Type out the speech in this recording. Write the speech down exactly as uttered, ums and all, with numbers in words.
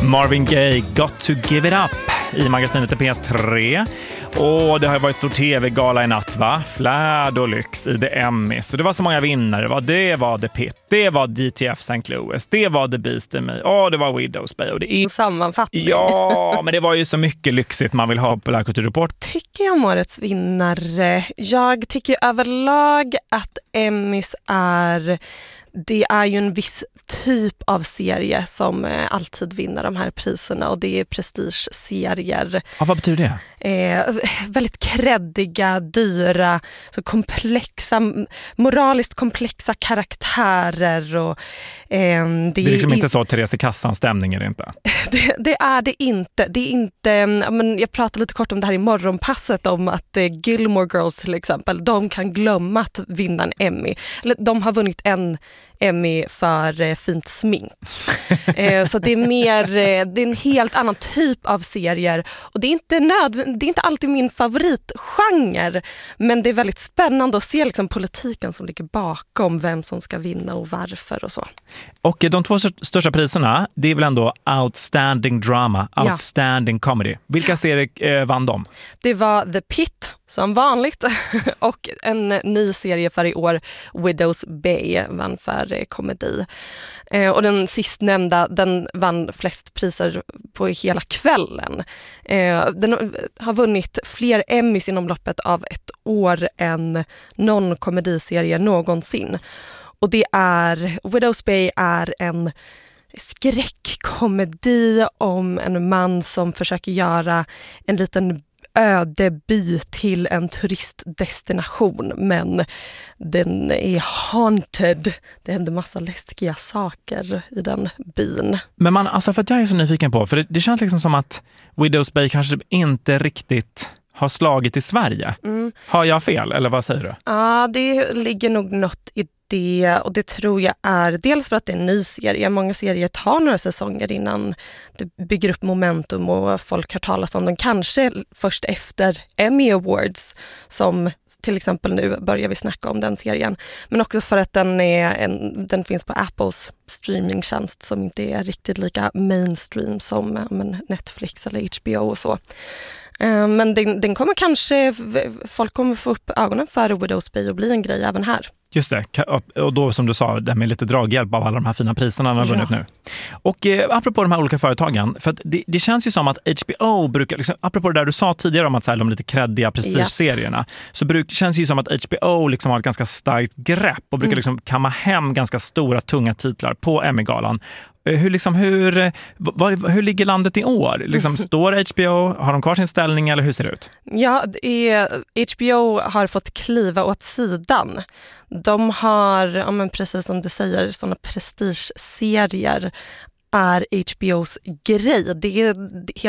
Marvin Gaye, Got to give it up i magasinet P tre. Och det har varit stor tv-gala i natt, va? Flärd och lyx i The Emmy. Så det var så många vinnare. Va? Det var The Pit, det var D T F Saint Louis, det var The Beast in Me, och det var Widow's Bay. Och det är... Sammanfattning. Ja, men det var ju så mycket lyxigt man vill ha på Populärkulturreport. Tycker jag om årets vinnare? Jag tycker överlag att Emmys är... Det är ju en viss typ av serie som eh, alltid vinner de här priserna, och det är prestigeserier. Ja, vad betyder det? Eh, väldigt kreddiga, dyra, så komplexa, moraliskt komplexa karaktärer. Och, eh, det, det är liksom är, inte så Therese i kassan stämning är det inte? Det, det är det inte. Det är inte men jag pratade lite kort om det här i morgonpasset om att eh, Gilmore Girls till exempel, de kan glömma att vinna en Emmy. Eller de har vunnit en Emmy för eh, fint smink. eh, så det är mer eh, det är en helt annan typ av serier, och det är inte nöd, det är inte alltid min favoritgenre, men det är väldigt spännande att se liksom politiken som ligger bakom vem som ska vinna och varför och så. Och de två största priserna, det är väl ändå Outstanding Drama, Outstanding ja. Comedy. Vilka serier eh, vann de? Det var The Pit som vanligt och en ny serie för i år, Widow's Bay, vann för eh, komedi. Eh, och den sistnämnda, den vann flest priser på hela kvällen. Eh, den har vunnit fler Emmys inom loppet av ett år än någon komediserie någonsin. Och det är, Widow's Bay är en skräckkomedi om en man som försöker göra en liten öde by till en turistdestination, men den är haunted. Det händer massa läskiga saker i den byn. Men man, alltså för att jag är så nyfiken på, för det, det känns liksom som att Widow's Bay kanske inte riktigt har slagit i Sverige. Mm. Har jag fel, eller vad säger du? Ja, det ligger nog något i det, och det tror jag är dels för att det är en ny serie. Många serier tar några säsonger innan det bygger upp momentum och folk har talat om den. Kanske först efter Emmy Awards, som till exempel nu börjar vi snacka om den serien. Men också för att den, är en, den finns på Apples streamingtjänst som inte är riktigt lika mainstream som men Netflix eller H B O och så. Men den, den kommer kanske, folk kommer få upp ögonen för Widow's Bay och bli en grej även här. Just det, och då som du sa, det med lite draghjälp av alla de här fina priserna han har vunnit ja. nu. Och eh, apropå de här olika företagen, för att det, det känns ju som att H B O brukar, liksom, apropå det där du sa tidigare om att så här, de lite kreddiga prestigeserierna, ja. så bruk, känns det ju som att H B O liksom har ett ganska starkt grepp och brukar mm. liksom kamma hem ganska stora, tunga titlar på Emmy-galan. Hur, liksom, hur, var, hur ligger landet i år? Liksom, står H B O, har de kvar sin ställning eller hur ser det ut? Ja, det är, H B O har fått kliva åt sidan. De har, ja, men precis som du säger, sådana prestigeserier är H B O:s grej. Det är